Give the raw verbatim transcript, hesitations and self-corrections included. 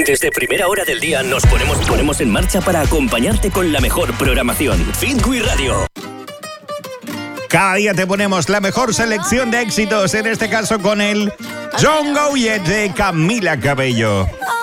Desde primera hora del día nos ponemos, ponemos en marcha para acompañarte con la mejor programación. Fitwi Radio. Cada día te ponemos la mejor selección de éxitos, en este caso con el John Goyet de Camila Cabello.